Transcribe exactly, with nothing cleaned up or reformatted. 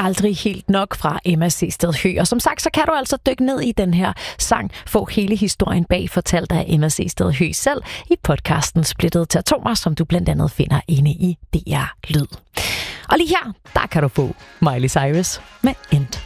Aldrig helt nok fra Emma Sehsted Høegh. Og som sagt, så kan du altså dykke ned i den her sang, få hele historien bag, fortalt af Emma Sehsted Høegh selv i podcasten Splittet til Atomer, som du blandt andet finder inde i D R Lyd. Og lige her, der kan du få Miley Cyrus med End.